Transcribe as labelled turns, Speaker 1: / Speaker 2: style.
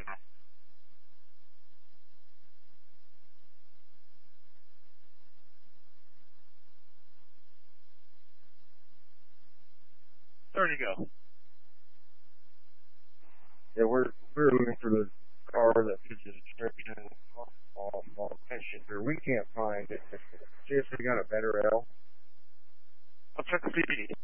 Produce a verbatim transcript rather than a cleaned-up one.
Speaker 1: There you go.
Speaker 2: Yeah, we're we're looking for the car that fits the description. All, all picture. We can't find it. See if we got a better L.
Speaker 1: I'll check the C P D.